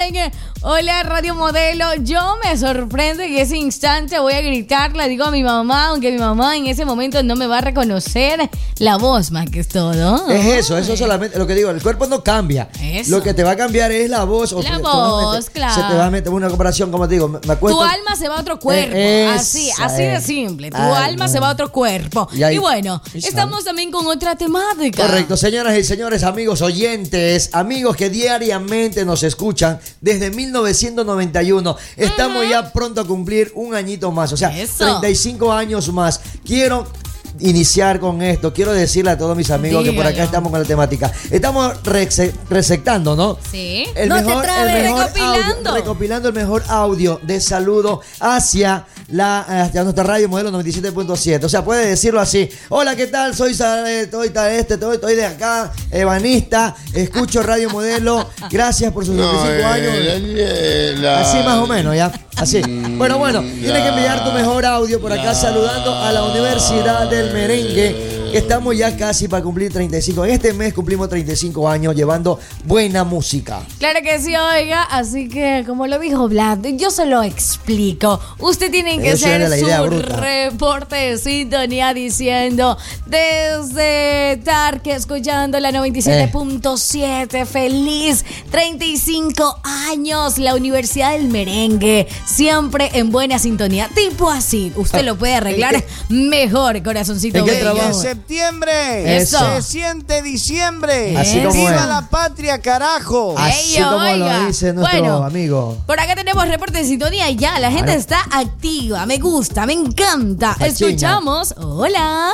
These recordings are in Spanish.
bien. Hola, Radio Modelo. Yo me sorprendo en ese instante voy a gritar, le digo a mi mamá, aunque mi mamá en ese momento no me va a reconocer la voz más que es todo. Es eso solamente lo que digo, el cuerpo no cambia. Eso. Lo que te va a cambiar es la voz. La voz, claro. Se te va a meter una comparación, como te digo, me acuerdo. Tu alma se va a otro cuerpo. Así de simple. Tu alma se va a otro cuerpo. Y bueno, estamos también con otra temática. Correcto, señoras y señores, amigos oyentes, amigos que diariamente nos escuchan desde 1991. Estamos ya pronto a cumplir un añito más, o sea, 35 años más. Quiero iniciar con esto. Quiero decirle a todos mis amigos que por acá estamos con la temática. Estamos resectando, ¿no? Sí. Recopilando el mejor audio de saludo hacia nuestra radio modelo 97.7. O sea, puede decirlo así. Hola, ¿qué tal? Soy estoy de acá, ebanista, escucho Radio Modelo. Gracias por sus 25 años. Así más o menos, ya. Así. Bueno, tienes que enviar tu mejor audio por acá saludando a la Universidad del Merengue, que estamos ya casi para cumplir 35. En este mes cumplimos 35 años llevando buena música. Claro que sí, oiga. Así que, como lo dijo Vlad, yo se lo explico. Usted tiene que hacer su reporte de sintonía diciendo desde Tarque, escuchando la 97.7. Feliz 35 años, la Universidad del Merengue. Siempre en buena sintonía. Tipo así. Usted lo puede arreglar mejor, corazoncito bello. Septiembre. Eso. Se siente diciembre. Así como ¡Viva es. la patria, carajo! Así como lo dice nuestro amigo. Por acá tenemos reporte de sintonía ya. La gente está activa. Me gusta, me encanta. Escuchamos. Hola.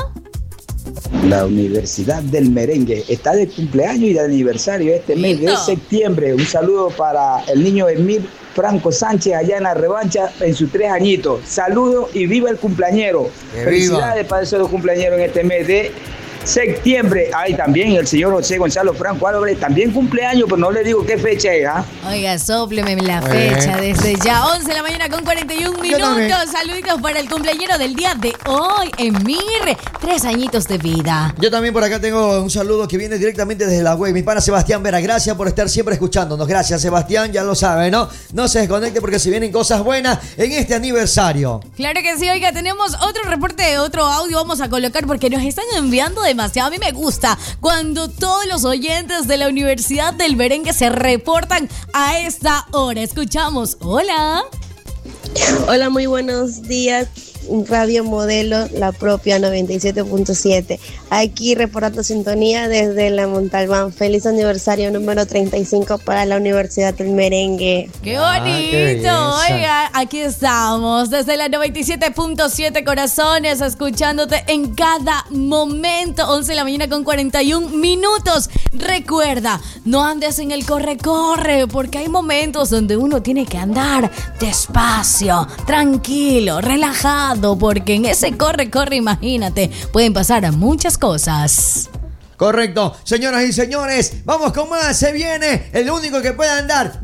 La Universidad del Merengue está de cumpleaños y de aniversario este mes de septiembre. Un saludo para el niño Emir Franco Sánchez allá en la revancha en sus 3 añitos. Saludos y viva el cumpleañero. Felicidades para esos 2 cumpleañeros en este mes de septiembre. También el señor José Gonzalo Franco Álvarez, también cumpleaños, pero no le digo qué fecha es. Oiga, sópleme la fecha desde ya. 11 de la mañana con 41 minutos. Saluditos para el cumpleañero del día de hoy, Emir. 3 añitos de vida. Yo también por acá tengo un saludo que viene directamente desde la web. Mi pana Sebastián Vera, gracias por estar siempre escuchándonos. Gracias, Sebastián, ya lo sabe, ¿no? No se desconecte porque se vienen cosas buenas en este aniversario. Claro que sí, oiga, tenemos otro reporte, otro audio vamos a colocar porque nos están enviando demasiado. A mí me gusta cuando todos los oyentes de la Universidad del Merengue se reportan a esta hora. Escuchamos. Hola. Hola, muy buenos días. Radio Modelo, la propia 97.7. Aquí reportando sintonía desde la Montalbán. Feliz aniversario número 35 para la Universidad del Merengue. ¡Qué bonito! Oiga, aquí estamos desde la 97.7, corazones, escuchándote en cada momento. 11 de la mañana con 41 minutos. Recuerda, no andes en el corre-corre, porque hay momentos donde uno tiene que andar despacio, tranquilo, relajado, porque en ese corre-corre, imagínate, pueden pasar muchas cosas. Correcto. Señoras y señores, vamos con más. Se viene el único que puede andar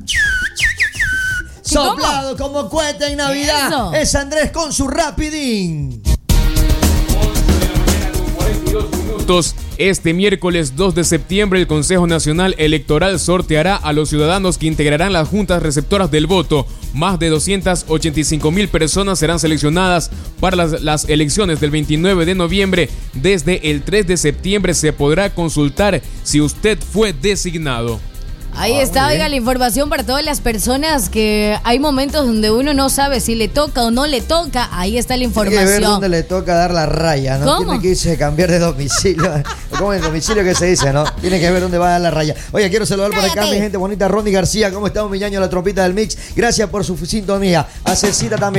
soplado como cohete en Navidad. Eso. Es Andrés con su rapidín. Este miércoles 2 de septiembre el Consejo Nacional Electoral sorteará a los ciudadanos que integrarán las juntas receptoras del voto. Más de 285,000 personas serán seleccionadas para las elecciones del 29 de noviembre. Desde el 3 de septiembre se podrá consultar si usted fue designado. Ahí está, oiga, la información para todas las personas que hay momentos donde uno no sabe si le toca o no le toca. Ahí está la información. Tiene que ver dónde le toca dar la raya, ¿no? ¿Cómo? Tiene que irse a cambiar de domicilio. ¿Cómo es el domicilio que se dice, no? Tiene que ver dónde va a dar la raya. Oye, quiero saludar por acá a mi gente bonita, Ronnie García. ¿Cómo estamos, mi ñaño, la trompita del mix? Gracias por su sintonía. A Cecita también.